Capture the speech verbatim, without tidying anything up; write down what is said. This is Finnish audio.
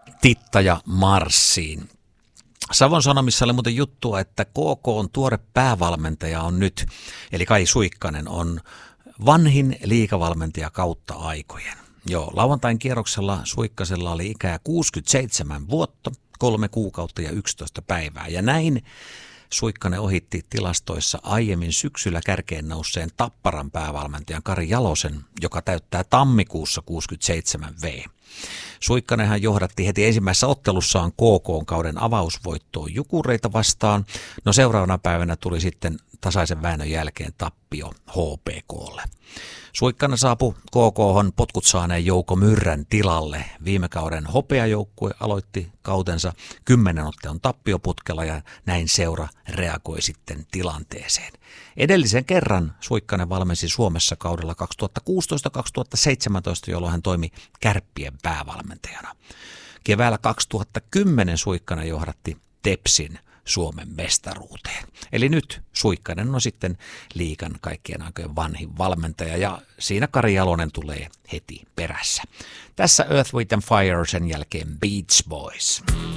Titta ja Marssiin. Savon Sanomissa oli muuten juttua, että K K:n tuore päävalmentaja on nyt, eli Kai Suikkanen on vanhin liigavalmentaja kautta aikojen. Joo, lauantain kierroksella Suikkasella oli ikää kuusikymmentäseitsemän vuotta, kolme kuukautta ja yksitoista päivää. Ja näin Suikkanen ohitti tilastoissa aiemmin syksyllä kärkeen nousseen Tapparan päävalmentajan Kari Jalosen, joka täyttää tammikuussa kuusikymmentäseitsemän vuotta. Suikkanenhan johdatti heti ensimmäisessä ottelussaan K K:n kauden avausvoittoon Jukureita vastaan. No seuraavana päivänä tuli sitten tasaisen väännön jälkeen tappio H P K:lle. Suikkanen saapui K K:hon potkut saaneen Jouko Myrrän tilalle. Viime kauden hopeajoukkue aloitti kautensa kymmenen ottelun tappioputkella ja näin seura reagoi sitten tilanteeseen. Edellisen kerran Suikkanen valmensi Suomessa kaudella kaksituhattakuusitoista kaksituhattaseitsemäntoista, jolloin hän toimi Kärppien päävalmentajana. Keväällä kaksituhattakymmenen Suikkanen johdatti Tepsin Suomen mestaruuteen. Eli nyt Suikkanen on sitten liigan kaikkien aikojen vanhin valmentaja ja siinä Kari Jalonen tulee heti perässä. Tässä Earth, Wind and Fire, sen jälkeen Beach Boys.